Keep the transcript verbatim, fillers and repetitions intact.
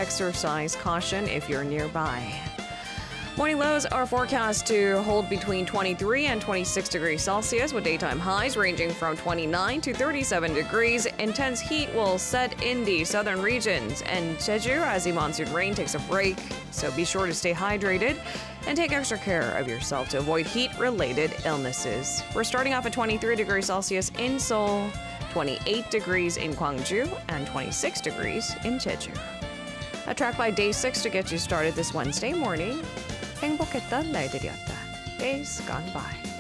exercise caution if you're nearby. Morning lows are forecast to hold between twenty-three and twenty-six degrees Celsius, with daytime highs ranging from twenty-nine to thirty-seven degrees. Intense heat will set in the southern regions and Jeju as the monsoon rain takes a break, so be sure to stay hydrated and take extra care of yourself to avoid heat-related illnesses. We're starting off at twenty-three degrees Celsius in Seoul, twenty-eight degrees in Gwangju, and twenty-six degrees in Jeju. A track by Day six to get you started this Wednesday morning. 행복했던 날들이었다. Days gone by.